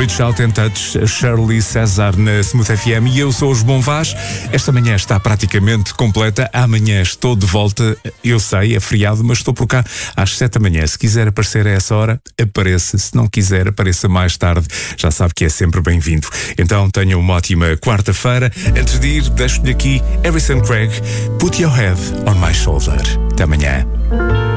Reach Out and Touch, Shirley César na Smooth FM, e eu sou o João Vaz. Esta manhã está praticamente completa. Amanhã estou de volta. Eu sei, é feriado, mas estou por cá às 7 da manhã. Se quiser aparecer a essa hora, apareça. Se não quiser, apareça mais tarde. Já sabe que é sempre bem-vindo. Então tenha uma ótima quarta-feira. Antes de ir, deixo-lhe aqui Harrison Craig, Put Your Head on My Shoulder. Até amanhã.